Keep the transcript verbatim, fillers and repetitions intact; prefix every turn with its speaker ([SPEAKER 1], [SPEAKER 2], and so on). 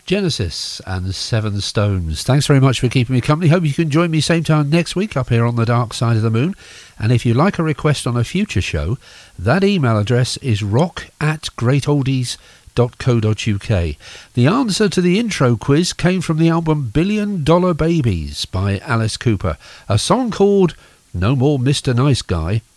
[SPEAKER 1] Genesis and Seven Stones. Thanks very much for keeping me company. Hope you can join me same time next week up here on the Dark Side of the Moon. And if you like a request on a future show, that email address is rock at greatoldies dot co dot uk. The answer to the intro quiz came from the album Billion Dollar Babies by Alice Cooper, a song called No More Mister Nice Guy,